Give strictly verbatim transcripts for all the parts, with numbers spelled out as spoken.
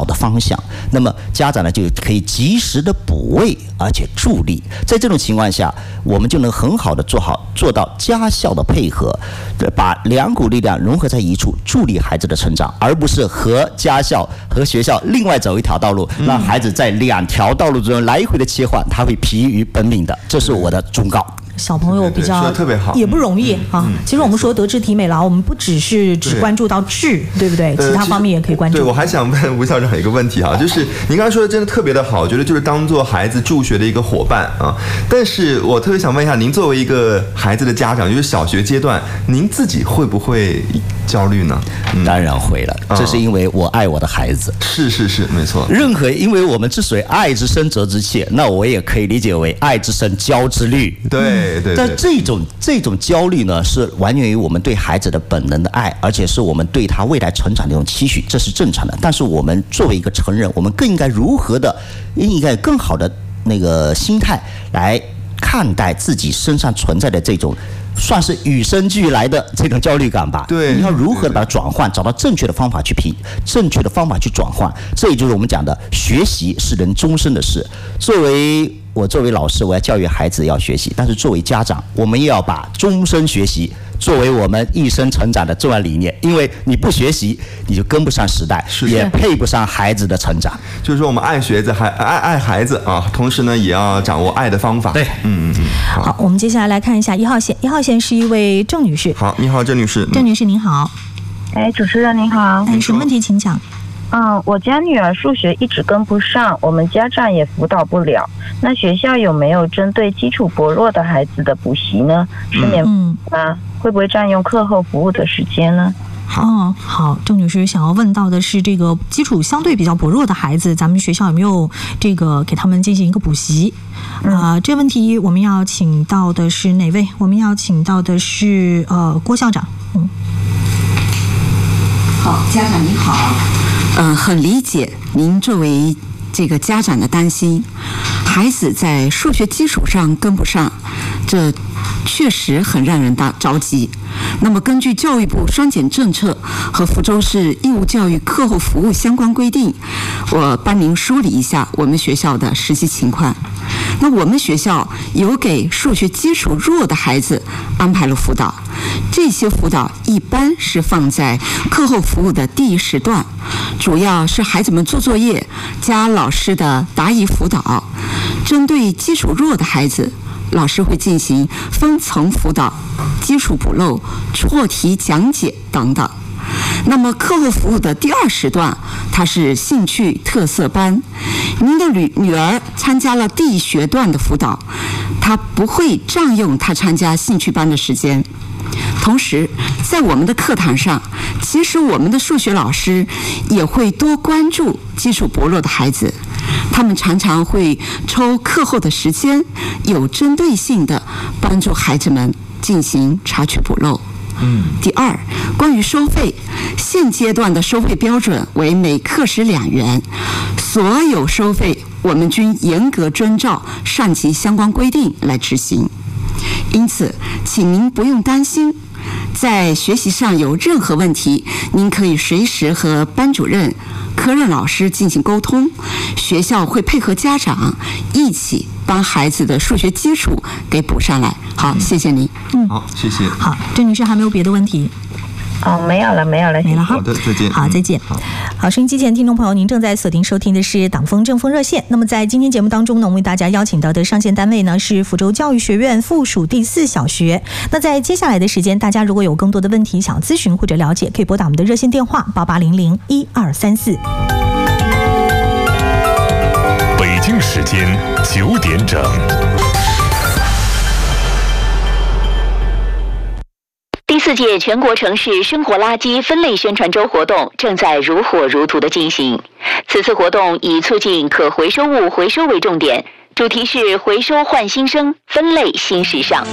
导的方向，那么家长呢就可以及时的补位，而且助力。在这种情况下，我们就能很好的做好做到家校的配合，把两股力量融合在一处，助力孩子的成长，而不是和家校和学校另外走一条道路，让孩子在两条道路中来回的切换，他会疲于奔命的。这是我的忠告。 小朋友比较说得特别好， 也不容易啊。其实我们说德智体美劳，我们不只是只关注到智，对不对？其他方面也可以关注。 对，我还想问吴校长一个问题啊，就是您刚才说的真的特别的好，我觉得就是当做孩子助学的一个伙伴啊。但是我特别想问一下，您作为一个孩子的家长，就是小学阶段，您自己会不会焦虑呢？ 嗯、当然会了，这是因为我爱我的孩子。 是是是，没错。 任何，因为我们之所以爱之深责之切，那我也可以理解为爱之深焦之虑。 对。对对对， 但这种这种焦虑呢，是完源于我们对孩子的本能的爱，而且是我们对他未来成长的一种期许，这是正常的。但是我们作为一个成人，我们更应该如何的，应该更好的那个心态来看待自己身上存在的这种算是与生俱来的这种焦虑感吧。 对， 你要如何的把它转换，找到正确的方法去平，正确的方法去转换，这也就是我们讲的学习是人终身的事。作为我作为老师，我要教育孩子要学习，但是作为家长，我们也要把终身学习作为我们一生成长的重要理念。因为你不学习，你就跟不上时代，也配不上孩子的成长。 就是说，我们爱学子，还爱爱孩子啊，同时呢，也要掌握爱的方法。 对， 嗯嗯嗯。 好，好，我们接下来来看一下一号线。一号线是一位郑女士。 好，你好，郑女士。 郑女士您好。 哎，主持人您好。 哎，什么问题请讲。 嗯，我家女儿数学一直跟不上，我们家长也辅导不了。那学校有没有针对基础薄弱的孩子的补习呢？是免费吗？会不会占用课后服务的时间呢？ 哦，好，郑女士想要问到的是这个基础相对比较薄弱的孩子，咱们学校有没有这个给他们进行一个补习？啊、呃，这问题我们要请到的是哪位？我们要请到的是呃郭校长。嗯， 好，家长您好。嗯、呃，很理解您作为这个家长的担心，孩子在数学基础上跟不上，这确实很让人大着急。那么根据教育部双减政策和福州市义务教育课后服务相关规定，我帮您梳理一下我们学校的实际情况。那我们学校有给数学基础弱的孩子安排了辅导，这些辅导一般是放在课后服务的第一时段，主要是孩子们做作业加老师的答疑辅导。针对基础弱的孩子，老师会进行分层辅导、基础补漏、错题讲解等等。那么课后服务的第二时段，它是兴趣特色班。您的女女儿参加了第一学段的辅导，她不会占用她参加兴趣班的时间。同时，在我们的课堂上，其实我们的数学老师也会多关注基础薄弱的孩子，他们常常会抽课后的时间，有针对性的帮助孩子们进行查缺补漏。嗯，第二，关于收费，现阶段的收费标准为每课时两元，所有收费我们均严格遵照上级相关规定来执行。因此，请您不用担心，在学习上有任何问题，您可以随时和班主任、科任老师进行沟通，学校会配合家长一起帮孩子的数学基础给补上来。好，谢谢您。 嗯，好，谢谢。 好，郑女士还没有别的问题？ 哦，没有了，没有了， 没了哈。 好的，再见。 好，再见。好，好，收音机前听众朋友，您正在锁定收听的是党风政风热线。那么在今天节目当中呢，我们为大家邀请到的上线单位呢是福州教育学院附属第四小学。那在接下来的时间，大家如果有更多的问题想咨询或者了解，可以拨打我们的热线电话八八零零一二三四。 北京时间九点整。 第四届全国城市生活垃圾分类宣传周活动正在如火如荼地进行。此次活动以促进可回收物回收为重点，主题是回收焕新生，分类新时尚。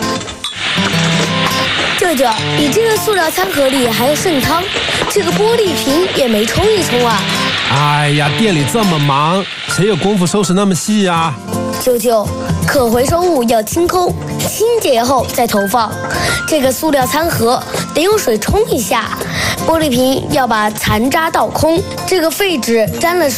舅舅，你这个塑料餐盒里还有剩汤，这个玻璃瓶也没冲一冲啊！ 哎呀，店里这么忙，谁有功夫收拾那么细啊？ 舅舅，可回收物要清空，清洁后再投放。这个塑料餐盒得用水冲一下，玻璃瓶要把残渣倒空，这个废纸沾了水